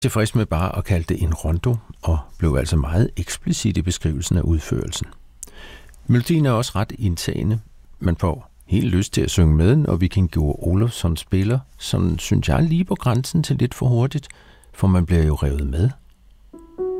tilfreds med bare at kalde det en rondo, og blev altså meget eksplicit i beskrivelsen af udførelsen. Melodien er også ret indtagende. Man får helt lyst til at synge med, når Viking Gjord Olofsson spiller, som synes jeg er lige på grænsen til lidt for hurtigt, for man bliver jo revet med.